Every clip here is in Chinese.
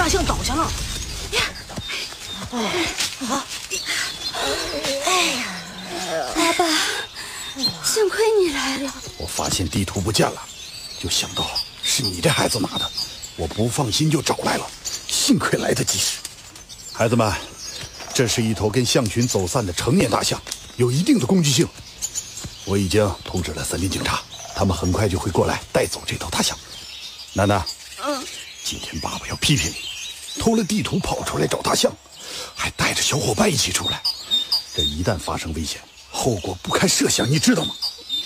大象倒下了。 好。爸爸，幸亏你来了。 我发现地图不见了，就想到是你这孩子拿的，我不放心就找来了，幸亏来得及时。孩子们，这是一头跟象群走散的成年大象，有一定的攻击性。我已经通知了森林警察，他们很快就会过来带走这头大象。楠楠，今天爸爸要批评你，偷了地图跑出来找大象，还带着小伙伴一起出来，这一旦发生危险，后果不堪设想，你知道吗？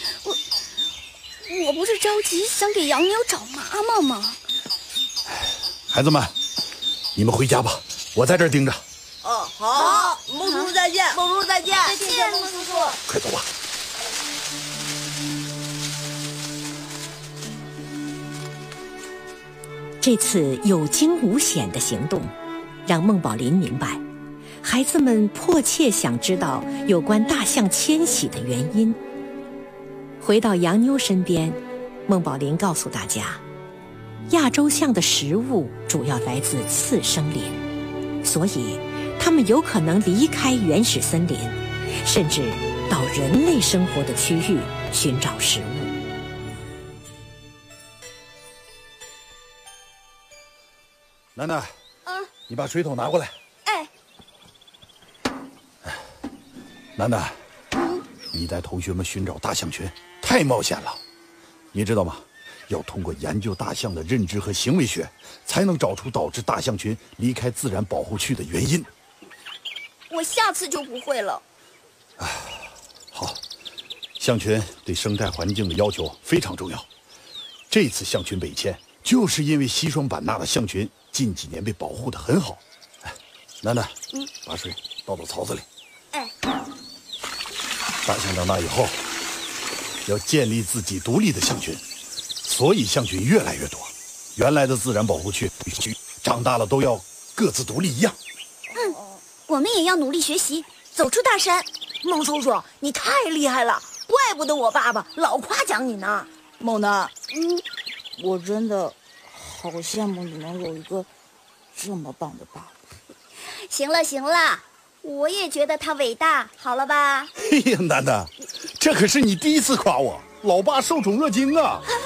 我不是着急想给洋妞找妈妈吗？ 孩子们，你们回家吧，我在这儿盯着。 好，孟叔叔再见，孟叔叔再见， 再见，孟叔叔。 快走吧。 这次有惊无险的行动，让孟宝林明白，孩子们迫切想知道有关大象迁徙的原因。回到洋妞身边，孟宝林告诉大家，亚洲象的食物主要来自次生林，所以它们有可能离开原始森林，甚至到人类生活的区域寻找食物。 楠楠，你把水桶拿过来。楠楠，你带同学们寻找大象群太冒险了，你知道吗？要通过研究大象的认知和行为学，才能找出导致大象群离开自然保护区的原因。 我下次就不会了。 好，象群对生态环境的要求非常重要。这次象群北迁，就是因为西双版纳的象群近几年被保护得很好。楠楠，把水倒到槽子里。大象长大以后，要建立自己独立的象群，所以象群越来越多。原来的自然保护区长大了都要各自独立一样。 我们也要努力学习，走出大山。 孟叔叔，你太厉害了，怪不得我爸爸老夸奖你呢。 孟楠，我真的好羡慕你能有一个这么棒的爸爸。 行了，我也觉得他伟大，好了吧？ 哎呀，楠楠，这可是你第一次夸我，老爸受宠若惊啊！